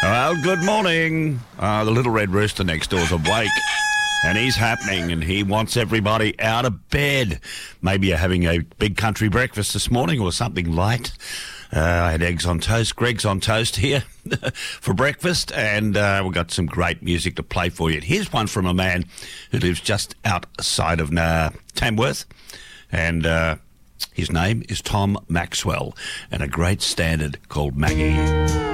Well, good morning. The little red rooster next door's awake, and he's happening, and he wants everybody out of bed. Maybe you're having a big country breakfast this morning or something light. I had eggs on toast, Greg's on toast here for breakfast, and we've got some great music to play for you. Here's one from a man who lives just outside of Tamworth, and his name is Tom Maxwell, and a great standard called Maggie.